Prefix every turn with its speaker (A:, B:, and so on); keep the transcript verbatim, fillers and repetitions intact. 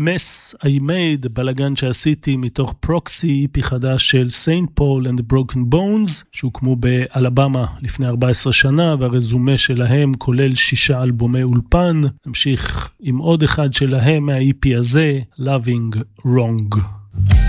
A: mess I made, בלגן שעשיתי מתוך פרוקסי, איפי חדש של Saint Paul and the Broken Bones, שהוקמו באלבמה לפני ארבע עשרה שנה, והרזומה שלהם כולל שישה אלבומי אולפן. נמשיך עם עוד אחד שלהם מהאיפי הזה, Loving Wrong.